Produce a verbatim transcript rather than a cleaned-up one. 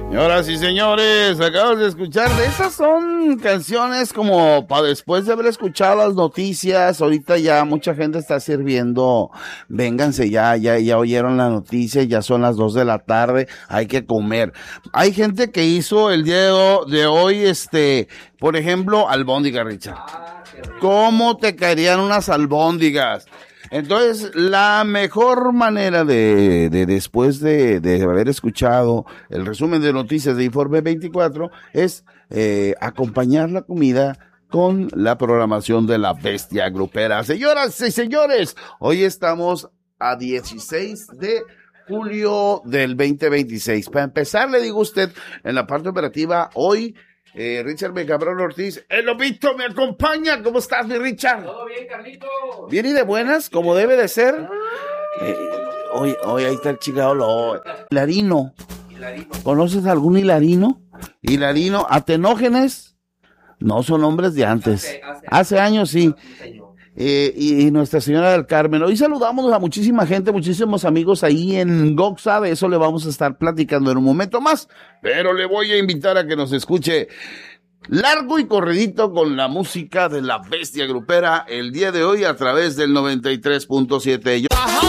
Señoras y señores, acabas de escuchar, de esas son canciones como para después de haber escuchado las noticias. Ahorita ya mucha gente está sirviendo, vénganse ya, ya, ya oyeron la noticia, ya son las dos de la tarde, hay que comer. Hay gente que hizo el día de hoy, este, por ejemplo, albóndiga, Richard. ¿Cómo te caerían unas albóndigas? Entonces, la mejor manera de, de después de, de haber escuchado el resumen de noticias de Informe veinticuatro es eh, acompañar la comida con la programación de la Bestia Grupera. Señoras y señores, hoy estamos a dieciséis de julio del veinte veintiséis. Para empezar, le digo a usted, en la parte operativa, hoy Eh, Richard B. Cabral Ortiz, el Lobito me acompaña. ¿Cómo estás, mi Richard? Todo bien, Carlito. Bien y de buenas, como debe de ser. Eh, hoy, hoy ahí está el chingado lo. Hilarino. Hilarino. ¿Conoces algún hilarino? Hilarino, Atenógenes. No son nombres de antes. Hace, hace, hace años sí. Hace Eh, y, y Nuestra Señora del Carmen. Hoy saludamos a muchísima gente, muchísimos amigos ahí en Goxa. De eso le vamos a estar platicando en un momento más. Pero le voy a invitar a que nos escuche largo y corridito con la música de la Bestia Grupera el día de hoy a través del noventa y tres punto siete. Yo...